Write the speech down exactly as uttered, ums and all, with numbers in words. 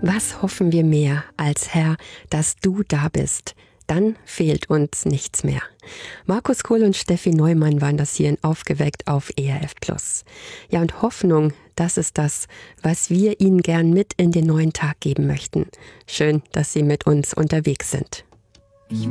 Was hoffen wir mehr als Herr, dass du da bist? Dann fehlt uns nichts mehr. Markus Kohl und Steffi Neumann waren das hier in Aufgeweckt auf E R F Plus. Ja, und Hoffnung, das ist das, was wir Ihnen gern mit in den neuen Tag geben möchten. Schön, dass Sie mit uns unterwegs sind.